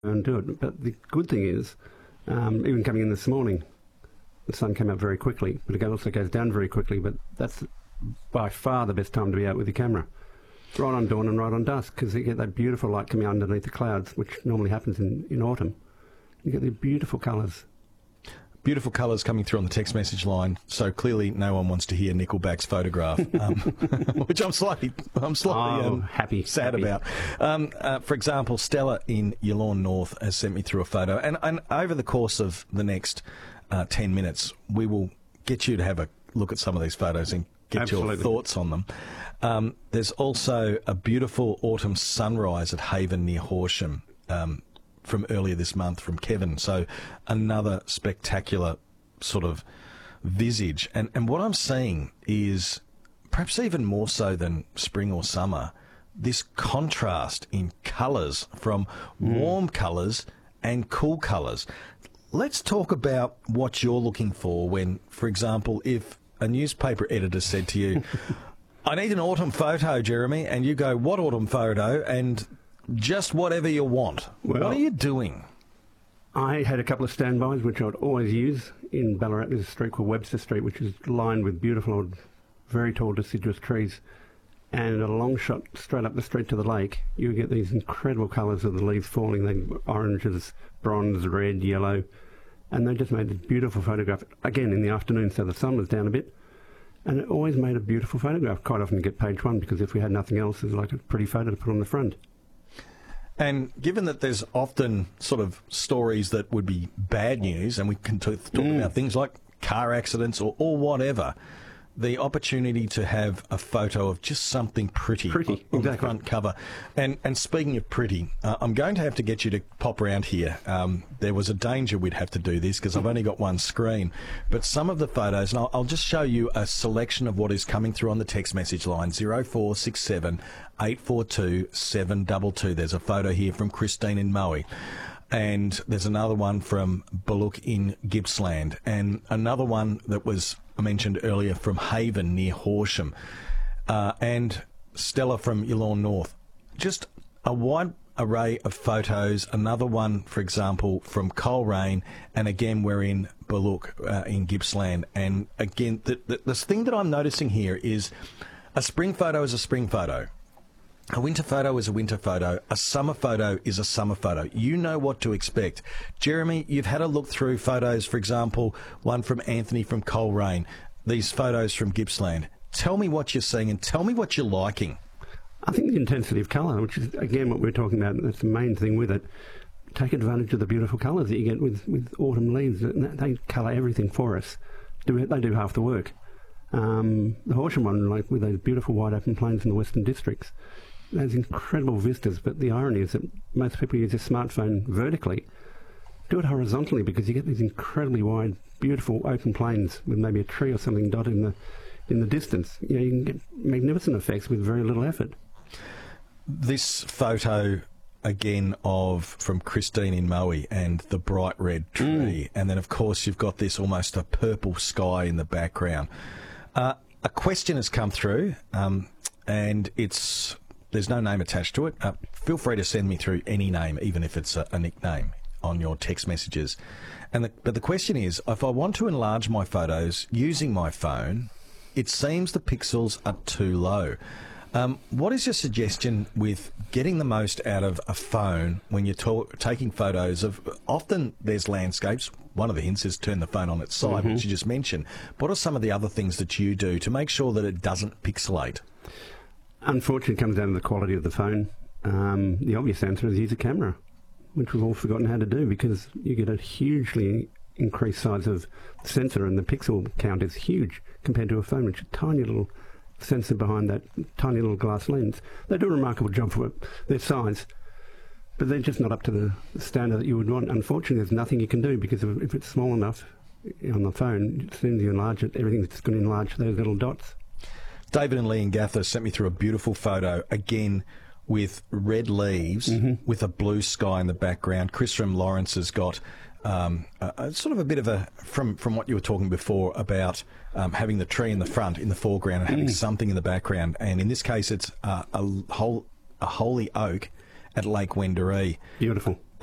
and do it. But the good thing is, even coming in this morning, the sun came up very quickly, but it also goes down very quickly. But that's by far the best time to be out with your camera. Right on dawn and right on dusk, because you get that beautiful light coming underneath the clouds, which normally happens in autumn. You get the beautiful colours. Beautiful colours coming through on the text message line. So clearly, no one wants to hear Nickelback's Photograph, which I'm slightly happy about. For example, Stella in Yallourn North has sent me through a photo, and over the course of the next 10 minutes, we will get you to have a look at some of these photos and get your thoughts on them. There's also a beautiful autumn sunrise at Haven near Horsham. From earlier this month from Kevin. So another spectacular sort of visage. And what I'm seeing is, perhaps even more so than spring or summer, this contrast in colours from warm colours and cool colours. Let's talk about what you're looking for when, for example, if a newspaper editor said to you, I need an autumn photo, Jeremy, and you go, what autumn photo? And just whatever you want. Well, what are you doing? I had a couple of standbys, which I'd always use in Ballarat. There's a street called Webster Street, which is lined with beautiful, old, very tall deciduous trees. And a long shot straight up the street to the lake, you get these incredible colours of the leaves falling. They oranges, bronze, red, yellow. And they just made this beautiful photograph, again, in the afternoon, so the sun was down a bit. And it always made a beautiful photograph. Quite often you get page one, because if we had nothing else, it's like a pretty photo to put on the front. And given that there's often sort of stories that would be bad news, and we can talk about things like car accidents or whatever, the opportunity to have a photo of just something pretty on the front cover. And speaking of pretty, I'm going to have to get you to pop around here. There was a danger we'd have to do this because I've only got one screen. But some of the photos, and I'll just show you a selection of what is coming through on the text message line, 0467 842 722. There's a photo here from Christine in Moe. And there's another one from Bullock in Gippsland. And another one that was mentioned earlier from Haven near Horsham. And Stella from Yallourn North. Just a wide array of photos. Another one, for example, from Coleraine. And again, we're in Bullock in Gippsland. And again, the thing that I'm noticing here is a spring photo is a spring photo. A winter photo is a winter photo. A summer photo is a summer photo. You know what to expect. Jeremy, you've had a look through photos, for example, one from Anthony from Coleraine, these photos from Gippsland. Tell me what you're seeing and tell me what you're liking. I think the intensity of colour, which is, again, what we're talking about, that's the main thing with it. Take advantage of the beautiful colours that you get with autumn leaves. They colour everything for us. They do half the work. The Horsham one, like with those beautiful wide open plains in the Western Districts, those incredible vistas, but the irony is that most people use their smartphone vertically. Do it horizontally because you get these incredibly wide, beautiful open plains with maybe a tree or something dotted in the distance. You know, you can get magnificent effects with very little effort. This photo again from Christine in Moe and the bright red tree, and then of course you've got this almost a purple sky in the background. A question has come through, and there's no name attached to it. Feel free to send me through any name, even if it's a nickname, on your text messages. But the question is, if I want to enlarge my photos using my phone, it seems the pixels are too low. What is your suggestion with getting the most out of a phone when you're taking photos of, often there's landscapes. One of the hints is turn the phone on its side, which you just mentioned. What are some of the other things that you do to make sure that it doesn't pixelate? Unfortunately, it comes down to the quality of the phone. The obvious answer is use a camera, which we've all forgotten how to do because you get a hugely increased size of the sensor and the pixel count is huge compared to a phone, which is a tiny little sensor behind that tiny little glass lens. They do a remarkable job for their size, but they're just not up to the standard that you would want. Unfortunately, there's nothing you can do because if it's small enough on the phone, as soon as you enlarge it, everything's just going to enlarge those little dots. David and Lee in Gaffer sent me through a beautiful photo, again, with red leaves, with a blue sky in the background. Chris from Lawrence has got sort of a bit of a, from what you were talking before about having the tree in the front, in the foreground, and having something in the background. And in this case, it's a holy oak at Lake Wendouree. Beautiful.